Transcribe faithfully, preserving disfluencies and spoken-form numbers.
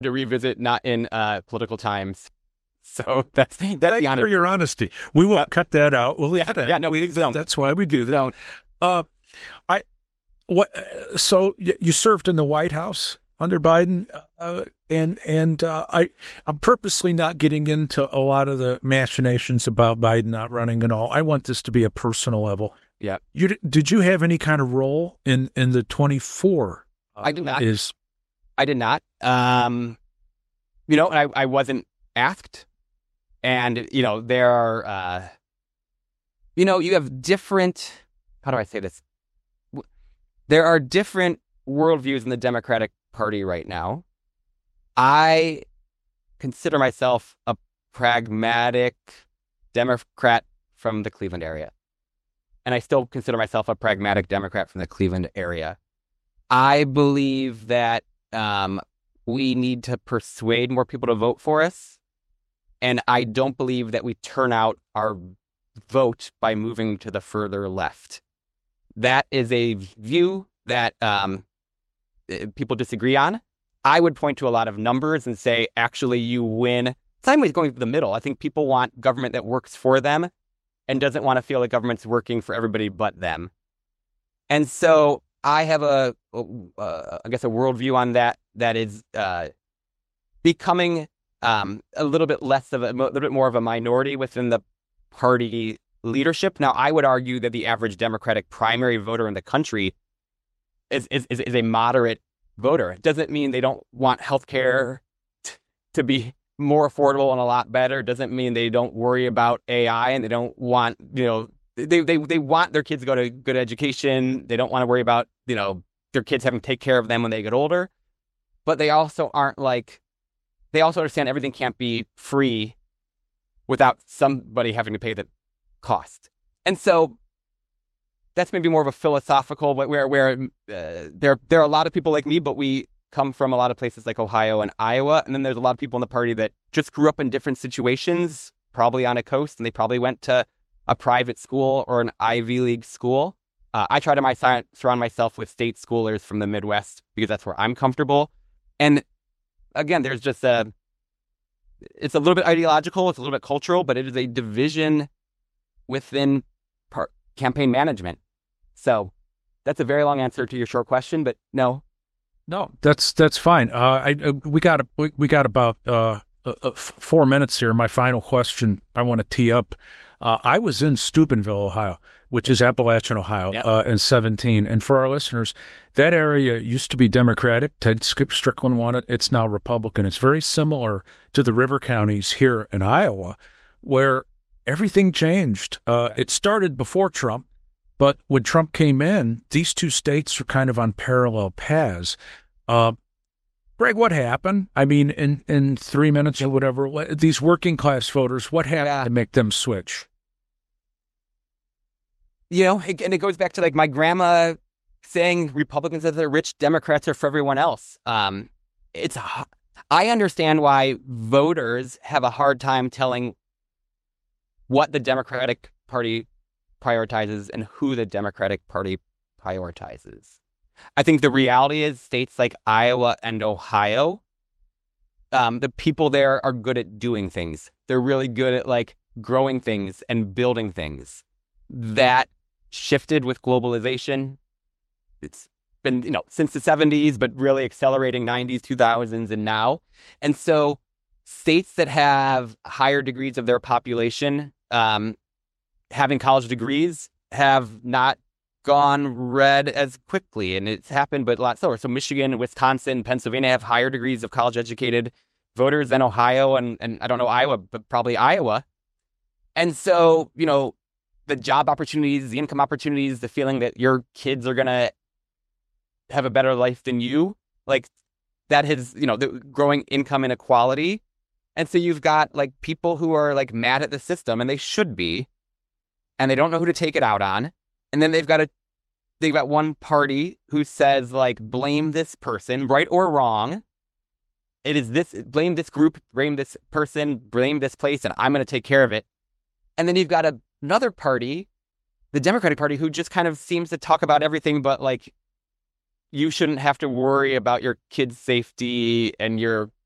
to revisit, not in uh, political times. So that's that's Thank the you honor. for your honesty. We will Uh, cut that out. Well, yeah, yeah, no, we, don't that's why we do that. don't. Uh, I what? uh, So y- you served in the White House under Biden, uh, and and uh, I I'm purposely not getting into a lot of the machinations about Biden not running and all. I want this to be a personal level. Yeah, You di- did you have any kind of role in in the twenty-four? Uh, I did not. is I did not. Um, you know, I I wasn't asked, and you know there are uh, you know you have different. How do I say this? W- There are different worldviews in the Democratic Party right now. I consider myself a pragmatic Democrat from the Cleveland area. And I still consider myself a pragmatic Democrat from the Cleveland area. I believe that um, we need to persuade more people to vote for us. And I don't believe that we turn out our vote by moving to the further left. That is a view that um, eh, people disagree on. I would point to a lot of numbers and say, actually, you win. Sideways going to the middle. I think people want government that works for them and doesn't want to feel like government's working for everybody but them. And so I have a, uh, I guess, a worldview on that that is uh, becoming um, a little bit less of a, a little bit more of a minority within the party leadership. Now, I would argue that the average Democratic primary voter in the country is is, is, is a moderate voter. It doesn't mean they don't want healthcare t- to be more affordable and a lot better. It doesn't mean they don't worry about A I and they don't want, you know, they, they, they want their kids to go to good education. They don't want to worry about, you know, their kids having to take care of them when they get older. But they also aren't like, they also understand everything can't be free without somebody having to pay the cost. And so that's maybe more of a philosophical, where where uh, there there are a lot of people like me, but we come from a lot of places like Ohio and Iowa, and then there's a lot of people in the party that just grew up in different situations, probably on a coast, and they probably went to a private school or an Ivy League school. Uh, I try to my, surround myself with state schoolers from the Midwest because that's where I'm comfortable. And again, there's just a, it's a little bit ideological, it's a little bit cultural, but it is a division within par- campaign management. So that's a very long answer to your short question, but no. No, that's that's fine. Uh, I uh, we got we, we got about uh, uh, uh, f- four minutes here. My final question I want to tee up. Uh, I was in Steubenville, Ohio, which is Appalachian, Ohio, Yep. uh, in seventeen. And for our listeners, that area used to be Democratic. Ted Skip Strickland won it. It's now Republican. It's very similar to the river counties here in Iowa, where everything changed. Uh, it started before Trump. But when Trump came in, these two states are kind of on parallel paths. Uh, Greg, what happened? I mean, in, in three minutes or whatever, what, these working class voters, what happened Yeah. to make them switch? You know, it, and it goes back to like my grandma saying Republicans are the rich, Democrats are for everyone else. Um, it's h- I understand why voters have a hard time telling what the Democratic Party prioritizes and who the Democratic Party prioritizes. I think the reality is states like Iowa and Ohio, um, the people there are good at doing things. They're really good at like growing things and building things. That shifted with globalization. It's been, you know, since the seventies, but really accelerating nineties, two thousands, and now. And so states that have higher degrees of their population um, having college degrees have not gone red as quickly, and it's happened, but a lot slower. So Michigan, Wisconsin, Pennsylvania have higher degrees of college-educated voters than Ohio, and, and I don't know Iowa, but probably Iowa. And so, you know, the job opportunities, the income opportunities, the feeling that your kids are going to have a better life than you, like that has, you know, the growing income inequality. And so you've got like people who are like mad at the system, and they should be, and they don't know who to take it out on. And then they've got a, they've got one party who says like, blame this person, right or wrong. It is this, blame this group, blame this person, blame this place, and I'm going to take care of it. And then you've got a, another party, the Democratic Party, who just kind of seems to talk about everything, but like, you shouldn't have to worry about your kids' safety and your